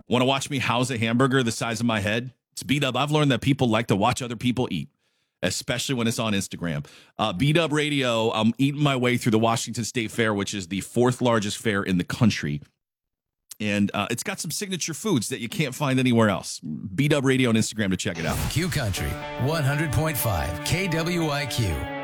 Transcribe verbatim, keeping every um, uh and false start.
Want to watch me house a hamburger the size of my head? It's B-Dub. I've learned that people like to watch other people eat, especially when it's on Instagram. Uh, B-Dub Radio, I'm eating my way through the Washington State Fair, which is the fourth largest fair in the country. And uh, it's got some signature foods that you can't find anywhere else. B-Dub Radio on Instagram to check it out. Q Country, one hundred point five K W I Q.